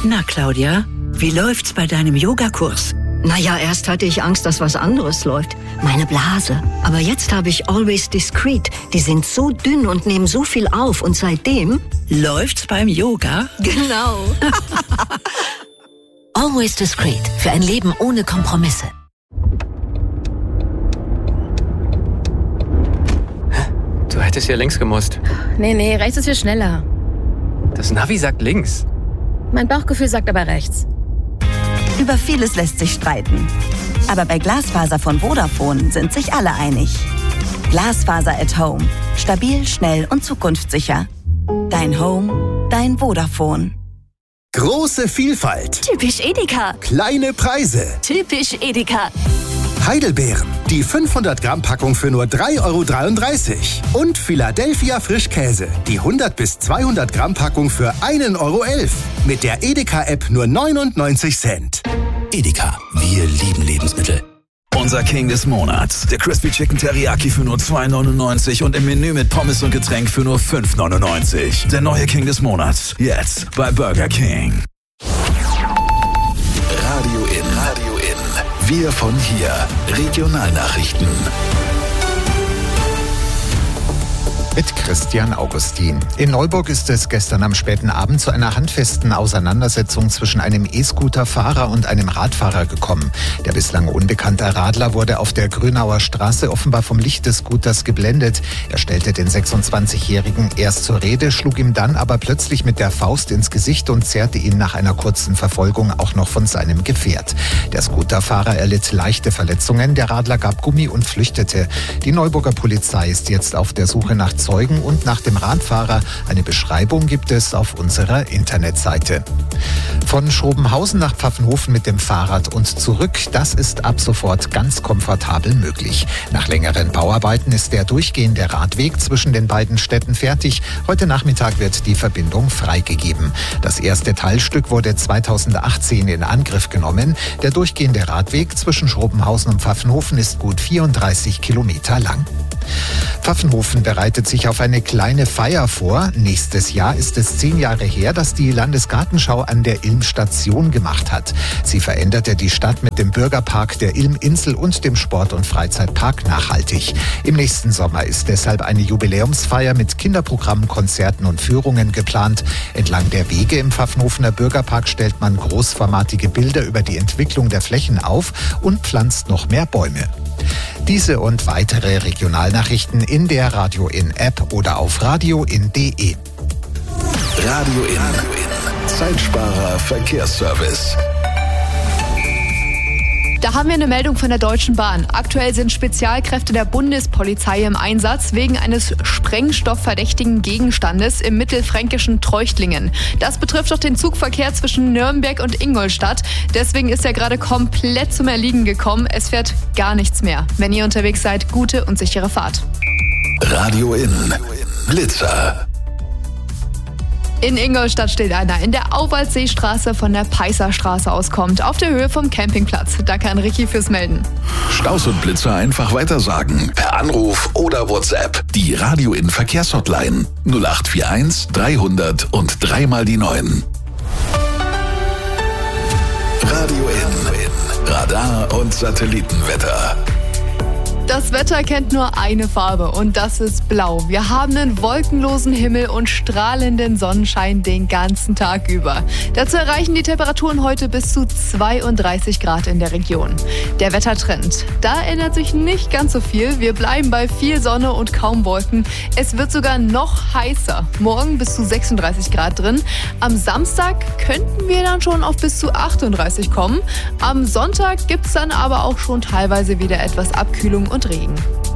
Na, Claudia, wie läuft's bei deinem Yogakurs? Naja, erst hatte ich Angst, dass was anderes läuft. Meine Blase. Aber jetzt habe ich Always Discreet. Die sind so dünn und nehmen so viel auf. Und seitdem... Läuft's beim Yoga? Genau. Always Discreet. Für ein Leben ohne Kompromisse. Du hättest ja links gemusst. Nee, rechts ist viel schneller. Das Navi sagt links. Mein Bauchgefühl sagt aber rechts. Über vieles lässt sich streiten. Aber bei Glasfaser von Vodafone sind sich alle einig. Glasfaser at Home. Stabil, schnell und zukunftssicher. Dein Home, dein Vodafone. Große Vielfalt. Typisch Edeka. Kleine Preise. Typisch Edeka. Heidelbeeren. Die 500 Gramm Packung für nur 3,33 €. Und Philadelphia Frischkäse. Die 100 bis 200 Gramm Packung für 1,11 € Mit der Edeka-App nur 99 Cent. Edeka. Wir lieben Lebensmittel. Unser King des Monats. Der Crispy Chicken Teriyaki für nur 2,99 € und im Menü mit Pommes und Getränk für nur 5,99 €. Der neue King des Monats. Jetzt bei Burger King. Radio in. Wir von hier. Regionalnachrichten. Mit Christian Augustin. In Neuburg ist es gestern am späten Abend zu einer handfesten Auseinandersetzung zwischen einem E-Scooter-Fahrer und einem Radfahrer gekommen. Der bislang unbekannte Radler wurde auf der Grünauer Straße offenbar vom Licht des Scooters geblendet. Er stellte den 26-Jährigen erst zur Rede, schlug ihm dann aber plötzlich mit der Faust ins Gesicht und zerrte ihn nach einer kurzen Verfolgung auch noch von seinem Gefährt. Der Scooterfahrer erlitt leichte Verletzungen, der Radler gab Gummi und flüchtete. Die Neuburger Polizei ist jetzt auf der Suche nach Zeugen und nach dem Radfahrer. Eine Beschreibung gibt es auf unserer Internetseite. Von Schrobenhausen nach Pfaffenhofen mit dem Fahrrad und zurück, das ist ab sofort ganz komfortabel möglich. Nach längeren Bauarbeiten ist der durchgehende Radweg zwischen den beiden Städten fertig. Heute Nachmittag wird die Verbindung freigegeben. Das erste Teilstück wurde 2018 in Angriff genommen. Der durchgehende Radweg zwischen Schrobenhausen und Pfaffenhofen ist gut 34 Kilometer lang. Pfaffenhofen bereitet sich auf eine kleine Feier vor. Nächstes Jahr ist es 10 Jahre her, dass die Landesgartenschau an der Ilm Station gemacht hat. Sie veränderte die Stadt mit dem Bürgerpark der Ilm-Insel und dem Sport- und Freizeitpark nachhaltig. Im nächsten Sommer ist deshalb eine Jubiläumsfeier mit Kinderprogrammen, Konzerten und Führungen geplant. Entlang der Wege im Pfaffenhofener Bürgerpark stellt man großformatige Bilder über die Entwicklung der Flächen auf und pflanzt noch mehr Bäume. Diese und weitere Regionalnachrichten in der Radio In App oder auf radioin.de. Radio In. Zeitsparer Verkehrsservice. Da haben wir eine Meldung von der Deutschen Bahn. Aktuell sind Spezialkräfte der Bundespolizei im Einsatz wegen eines sprengstoffverdächtigen Gegenstandes im mittelfränkischen Treuchtlingen. Das betrifft auch den Zugverkehr zwischen Nürnberg und Ingolstadt. Deswegen ist er gerade komplett zum Erliegen gekommen. Es fährt gar nichts mehr. Wenn ihr unterwegs seid, gute und sichere Fahrt. Radio In. Blitzer. In Ingolstadt steht einer in der Auwaldseestraße von der Peisserstraße aus kommt, auf der Höhe vom Campingplatz. Danke an Ricky fürs Melden. Staus und Blitzer einfach weitersagen. Per Anruf oder WhatsApp. Die Radio In Verkehrshotline 0841 300 und 3 mal die 9. Radio In. Radar und Satellitenwetter. Das Wetter kennt nur eine Farbe und das ist blau. Wir haben einen wolkenlosen Himmel und strahlenden Sonnenschein den ganzen Tag über. Dazu erreichen die Temperaturen heute bis zu 32 Grad in der Region. Der Wettertrend, da ändert sich nicht ganz so viel. Wir bleiben bei viel Sonne und kaum Wolken. Es wird sogar noch heißer. Morgen bis zu 36 Grad drin. Am Samstag könnten wir dann schon auf bis zu 38 kommen. Am Sonntag gibt es dann aber auch schon teilweise wieder etwas Abkühlung und Regen.